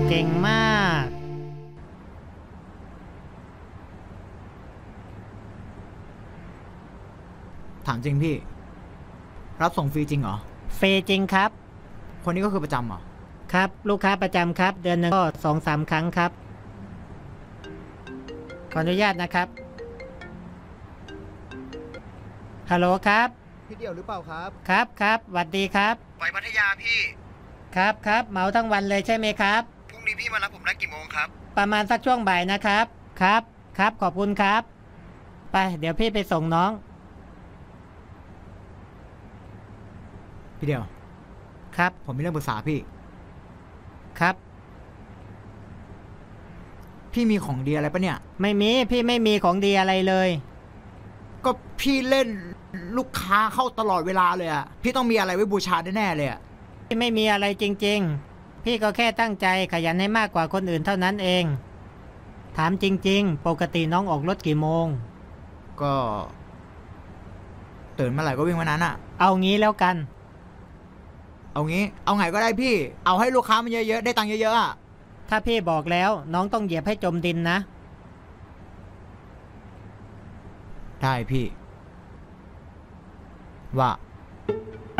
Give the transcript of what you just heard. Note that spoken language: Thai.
เก่งมากถามจริงพี่รับส่งฟรีจริงเหรอฟรีจริงครับคนนี้ก็คือประจำเหรอครับลูกค้าประจำครับเดือนหนึ่งก็2-3 ครั้งครับขออนุญาตนะครับฮัลโหลครับพี่เดี่ยวหรือเปล่าครับครับสวัสดีครับไปพัทยาพี่ครับเหมาทั้งวันเลยใช่ไหมครับพรุ่งนี้พี่มารับผมได้กี่โมงครับประมาณสักช่วงบ่ายนะครับครับขอบคุณครับไปเดี๋ยวพี่ไปส่งน้องพี่เดี่ยวครับผมมีเรื่องปรึกษาพี่ครับพี่มีของดีอะไรปะเนี่ยไม่มีพี่ไม่มีของดีอะไรเลยก็พี่เล่นลูกค้าเข้าตลอดเวลาเลยอ่ะพี่ต้องมีอะไรไว้บูชาแน่ๆเลยอ่ะพี่ไม่มีอะไรจริงๆพี่ก็แค่ตั้งใจขยันให้มากกว่าคนอื่นเท่านั้นเองถามจริงๆปกติน้องออกรถกี่โมงก็ตื่นเมื่อไหร่ก็วิ่งวันนั้นอ่ะเอางี้แล้วกันเอางี้เอาไงก็ได้พี่เอาให้ลูกค้ามันเยอะๆได้ตังค์เยอะๆอ่ะถ้าพี่บอกแล้วน้องต้องเหยียบให้จมดินนะได้พี่ว่า